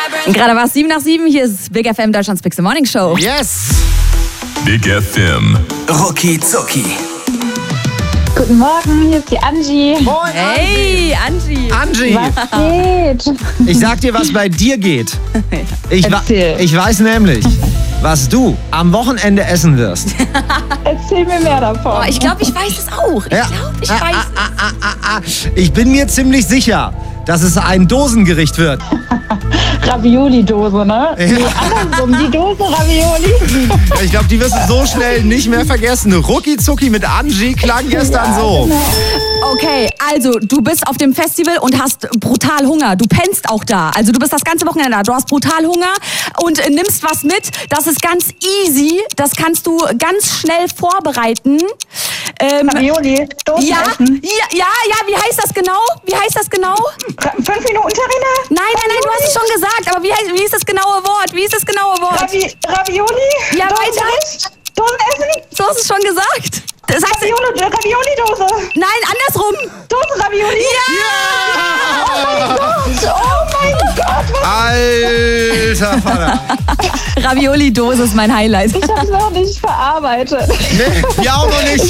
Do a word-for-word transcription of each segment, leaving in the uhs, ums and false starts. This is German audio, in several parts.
Gerade war es sieben nach sieben. Hier ist Big F M, Deutschlands Big Morning Show. Yes! Big F M. Rucki Zucki. Guten Morgen, hier ist die Angie. Moin, Hey, Angie. Angie. Was geht? Ich sag dir, was bei dir geht. Ich, wa- Erzähl. ich weiß nämlich, was du am Wochenende essen wirst. Erzähl mir mehr davon. Oh, ich glaube, ich weiß es auch. Ich Ja. glaube, ich Ah, weiß ah, es. ah, ah, ah, ah. Ich bin mir ziemlich sicher, dass es ein Dosengericht wird. Ravioli-Dose, ne? Ja. Nee, andersrum, die Dose Ravioli. Ich glaube, die wirst du so schnell nicht mehr vergessen. Rucki Zucki mit Angie klang gestern Ja, so. genau. Okay, also du bist auf dem Festival und hast brutal Hunger. Du pennst auch da. Also du bist das ganze Wochenende da. Du hast brutal Hunger und äh, nimmst was mit. Das ist ganz easy. Das kannst du ganz schnell vorbereiten. Ähm, Ravioli, Dosen ja, essen. ja, ja, ja, wie heißt das genau? Wie heißt das genau? Ra- Fünf Minuten Terrine? Nein, nein, nein, du hast es schon gesagt. Aber wie, heißt, wie ist das genaue Wort? Wie ist das genaue Wort? Ravi Ravioli? Ja, Dosengericht? Dosen essen? Du hast es schon gesagt. Das heißt, Ravioli, Ravioli-Dose. nein, andersrum. Dosen Ravioli? Ja! Oh mein Gott, was? Alter Vater. Ravioli-Dose ist mein Highlight. Ich hab's noch nicht verarbeitet. Nee, wir auch noch nicht.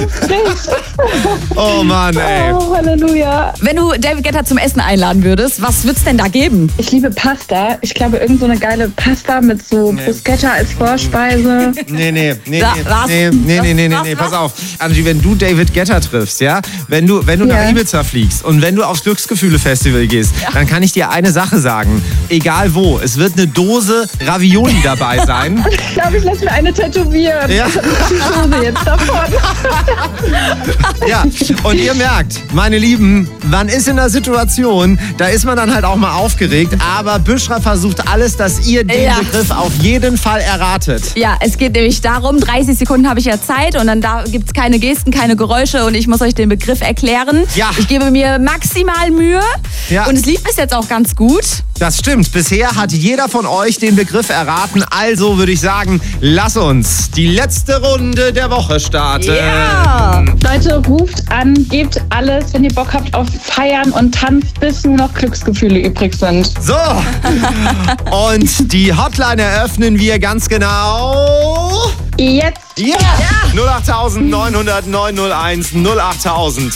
Oh Mann, ey. Oh, Halleluja. Wenn du David Guetta zum Essen einladen würdest, was würd's denn da geben? Ich liebe Pasta. Ich glaube, irgend so eine geile Pasta mit so Bruschetta als Vorspeise. Nee, nee, nee, Da- nee, was? nee, nee, nee, nee, nee, Was, nee, was, pass was? auf. Angie, wenn du David Guetta triffst, ja, wenn du, wenn du Ja. nach Ibiza fliegst und wenn du aufs Glücksgefühle-Festival gehst, dann kann ich dir eine Sache sagen. Egal wo, es wird eine Dose Ravioli dabei sein. Ich glaube, ich lasse mir eine tätowieren. Ja. Die Dose jetzt davon. Ja, und ihr merkt, meine Lieben, man ist in einer Situation, da ist man dann halt auch mal aufgeregt, aber Büschra versucht alles, dass ihr den Ja. Begriff auf jeden Fall erratet. Ja, es geht nämlich darum, dreißig Sekunden habe ich ja Zeit und dann da gibt's keine Gesten, keine Geräusche und ich muss euch den Begriff erklären. Ja. Ich gebe mir maximal Mühe Ja. und es lief bis jetzt auch ganz gut. Das stimmt, bisher hat jeder von euch den Begriff erraten, also würde ich sagen, lass uns die letzte Runde der Woche starten. Ja. Leute, ruft an, gebt alles, wenn ihr Bock habt auf Feiern und tanzt, bis nur noch Glücksgefühle übrig sind. So, und die Hotline eröffnen wir ganz genau. Jetzt Ja, null acht neun null null neun null eins null acht null null.